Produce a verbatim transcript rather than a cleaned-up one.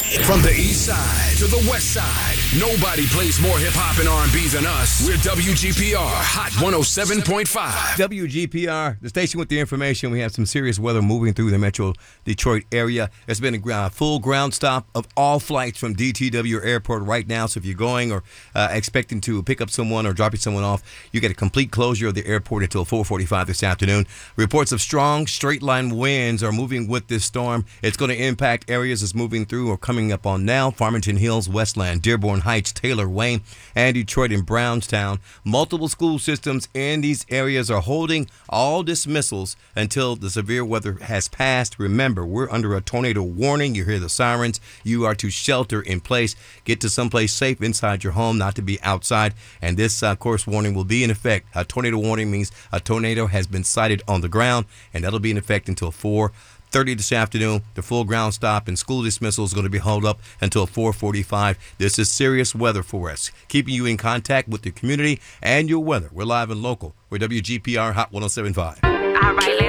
From the east side to the west side, nobody plays more hip-hop and R and B than us. We're W G P R Hot one oh seven point five. W G P R, the station with the information. We have some serious weather moving through the metro Detroit area. There's been a uh, full ground stop of all flights from D T W Airport right now. So if you're going or uh, expecting to pick up someone or dropping someone off, you get a complete closure of the airport until four forty-five this afternoon. Reports of strong straight-line winds are moving with this storm. It's going to impact areas it's moving through or coming up on now. Farmington Hills, Westland, Dearborn Heights, Taylor, Wayne, and Detroit and Brownstown. Multiple school systems in these areas are holding all dismissals until the severe weather has passed. Remember, we're under a tornado warning. You hear the sirens. You are to shelter in place. Get to someplace safe inside your home, not to be outside. And this uh, course warning will be in effect. A tornado warning means a tornado has been sighted on the ground, and that'll be in effect until four thirty this afternoon. The full ground stop and school dismissal is going to be held up until four forty-five. This is serious weather for us, keeping you in contact with the community and your weather. We're live and local. We're W G P R Hot one oh seven point five. All right, let's